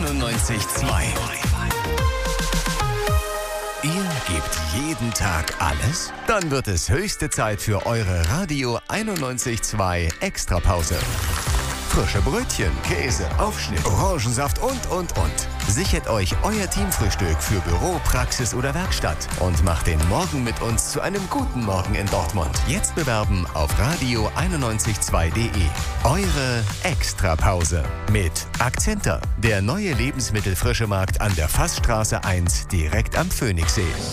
91,2. Ihr gebt jeden Tag alles? Dann wird es höchste Zeit für eure Radio 91,2 Extrapause. Frische Brötchen, Käse, Aufschnitt, Orangensaft und. Sichert euch euer Teamfrühstück für Büro, Praxis oder Werkstatt und macht den Morgen mit uns zu einem guten Morgen in Dortmund. Jetzt bewerben auf radio992.de. Eure Extrapause mit Akzenta, der neue Lebensmittelfrischemarkt an der Fassstraße 1 direkt am Phoenixsee.